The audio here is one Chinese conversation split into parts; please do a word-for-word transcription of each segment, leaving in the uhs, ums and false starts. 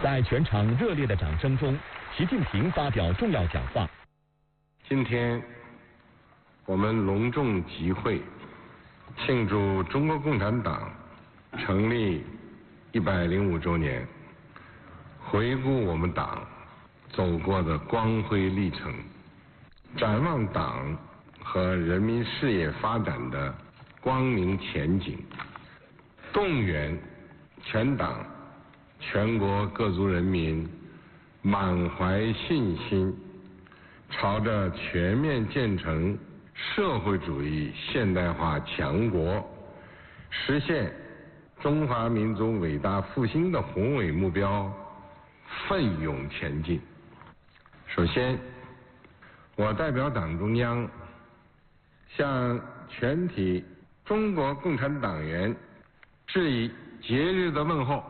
在全场热烈的掌声中，习近平发表重要讲话。 今天，我们隆重集会，庆祝中国共产党成立一百零五周年，回顾我们党走过的光辉历程，展望党和人民事业发展的光明前景，动员全党全国各族人民满怀信心，朝着全面建成社会主义现代化强国，实现中华民族伟大复兴的宏伟目标奋勇前进。首先，我代表党中央向全体中国共产党员致以节日的问候。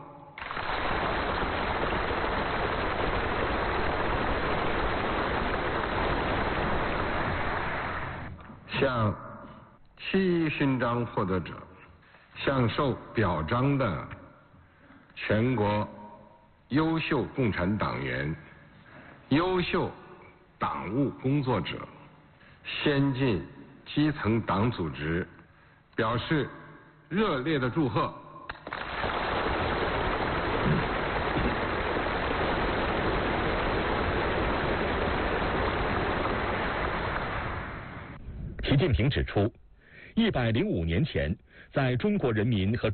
向七一勋章获得者，向受表彰的全国优秀共产党员、优秀党务工作者、先进基层党组织表示热烈的祝贺。 习近平指出，一百零五年前，在中国人民和